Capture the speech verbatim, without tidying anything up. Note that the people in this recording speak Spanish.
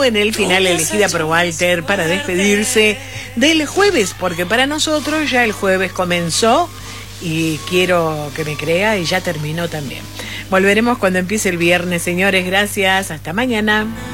U en el final elegida por Walter para despedirse del jueves, porque para nosotros ya el jueves comenzó y quiero que me crea y ya terminó también. Volveremos cuando empiece el viernes, señores. Gracias. Hasta mañana.